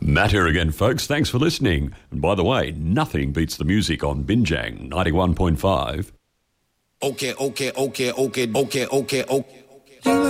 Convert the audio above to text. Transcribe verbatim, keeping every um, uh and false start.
Matt here again, folks. Thanks for listening. And by the way, nothing beats the music on Binjang ninety-one point five. Okay, okay, okay, okay, okay, okay, okay.